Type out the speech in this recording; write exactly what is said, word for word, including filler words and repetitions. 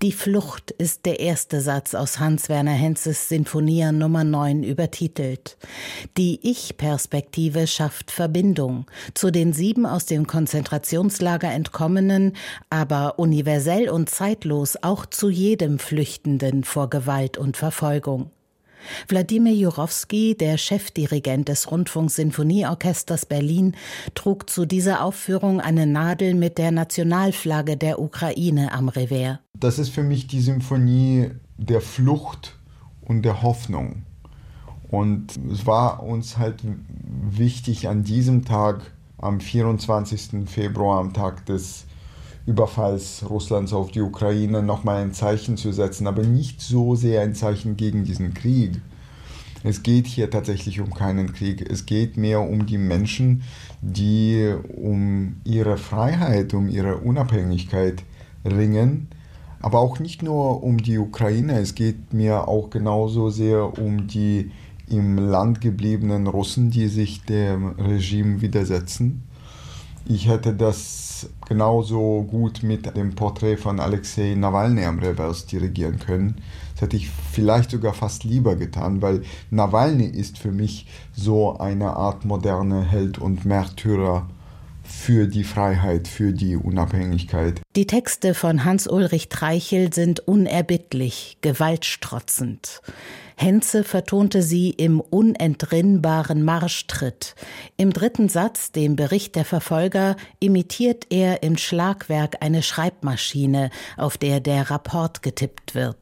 Die Flucht ist der erste Satz aus Hans-Werner Henzes Sinfonia Nummer neun übertitelt. Die Ich-Perspektive schafft Verbindung zu den sieben aus dem Konzentrationslager entkommenen, aber universell und zeitlos auch zu jedem Flüchtenden vor Gewalt und Verfolgung. Wladimir Jurowski, der Chefdirigent des Rundfunksinfonieorchesters Berlin, trug zu dieser Aufführung eine Nadel mit der Nationalflagge der Ukraine am Revers. Das ist für mich die Symphonie der Flucht und der Hoffnung. Und es war uns halt wichtig, an diesem Tag, am vierundzwanzigsten Februar, am Tag des Überfalls Russlands auf die Ukraine, nochmal ein Zeichen zu setzen, aber nicht so sehr ein Zeichen gegen diesen Krieg. Es geht hier tatsächlich um keinen Krieg. Es geht mehr um die Menschen, die um ihre Freiheit, um ihre Unabhängigkeit ringen. Aber auch nicht nur um die Ukraine. Es geht mir auch genauso sehr um die im Land gebliebenen Russen, die sich dem Regime widersetzen. Ich hätte das genauso gut mit dem Porträt von Alexei Nawalny am Revers dirigieren können. Das hätte ich vielleicht sogar fast lieber getan, weil Nawalny ist für mich so eine Art moderner Held und Märtyrer für die Freiheit, für die Unabhängigkeit. Die Texte von Hans-Ulrich Treichel sind unerbittlich, gewaltstrotzend. Henze vertonte sie im unentrinnbaren Marschtritt. Im dritten Satz, dem Bericht der Verfolger, imitiert er im Schlagwerk eine Schreibmaschine, auf der der Rapport getippt wird.